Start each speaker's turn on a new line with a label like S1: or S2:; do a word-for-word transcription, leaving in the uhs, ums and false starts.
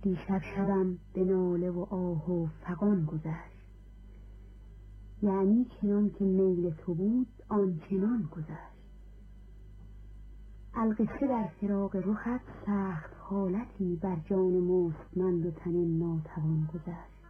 S1: دیشب شبم به ناله و آه و فغان گذشت، یعنی چنان که میل تو بود آنچنان گذشت. القصه در فراق رخت سخت حالتی بر جان مستمند و تن ناتوان گذشت.